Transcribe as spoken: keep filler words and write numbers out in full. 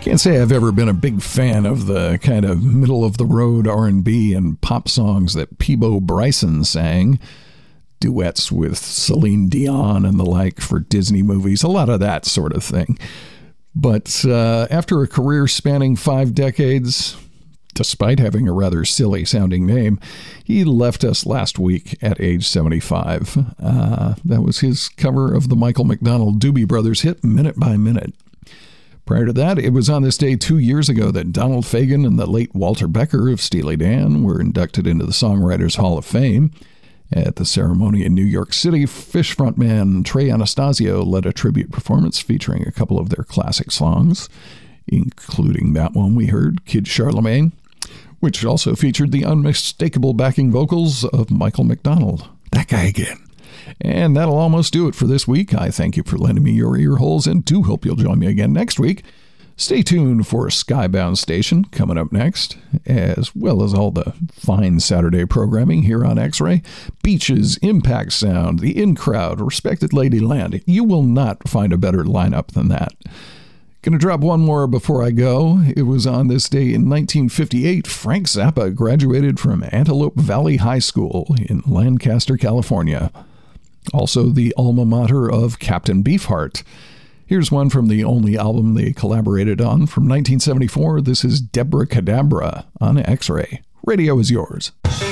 Can't say I've ever been a big fan of the kind of middle-of-the-road R and B and pop songs that Peabo Bryson sang. Duets with Celine Dion and the like for Disney movies, a lot of that sort of thing. But uh, after a career spanning five decades, despite having a rather silly-sounding name, he left us last week at age seventy-five. Uh, that was his cover of the Michael McDonald Doobie Brothers hit Minute by Minute. Prior to that, it was on this day two years ago that Donald Fagen and the late Walter Becker of Steely Dan were inducted into the Songwriters Hall of Fame. At the ceremony in New York City, Phish frontman Trey Anastasio led a tribute performance featuring a couple of their classic songs, including that one we heard, Kid Charlemagne, which also featured the unmistakable backing vocals of Michael McDonald. That guy again. And that'll almost do it for this week. I thank you for lending me your ear holes and do hope you'll join me again next week. Stay tuned for Skybound Station coming up next, as well as all the fine Saturday programming here on X-Ray. Beaches, Impact Sound, The In Crowd, Respected Ladyland. You will not find a better lineup than that. Gonna drop one more before I go. It was on this day in nineteen fifty-eight, Frank Zappa graduated from Antelope Valley High School in Lancaster, California. Also the alma mater of Captain Beefheart. Here's one from the only album they collaborated on from nineteen seventy-four. This is Deborah Cadabra on X-Ray. Radio is yours.